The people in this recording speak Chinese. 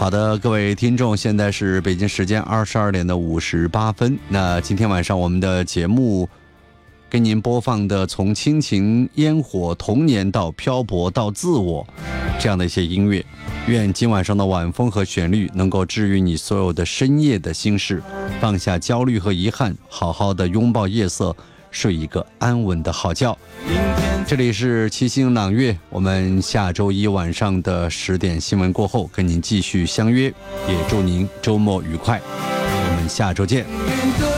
好的，各位听众，现在是北京时间22点58分。那今天晚上我们的节目给您播放的，从亲情、烟火、童年到漂泊到自我这样的一些音乐，愿今晚上的晚风和旋律能够治愈你所有的深夜的心事，放下焦虑和遗憾，好好的拥抱夜色，睡一个安稳的好觉。这里是七星朗月，我们下周一晚上的10点新闻过后跟您继续相约，也祝您周末愉快，我们下周见。